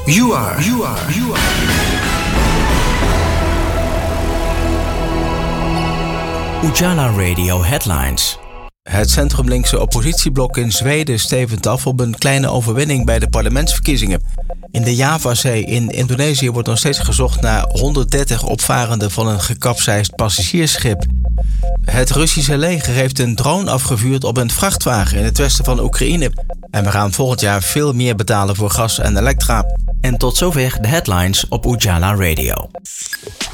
You are. Ujala Radio Headlines. Het centrumlinkse oppositieblok in Zweden stevend af op een kleine overwinning bij de parlementsverkiezingen. In de Javazee in Indonesië wordt nog steeds gezocht naar 130 opvarenden van een gekapseisd passagiersschip. Het Russische leger heeft een drone afgevuurd op een vrachtwagen in het westen van Oekraïne. En we gaan volgend jaar veel meer betalen voor gas en elektra. En tot zover de headlines op Ujala Radio.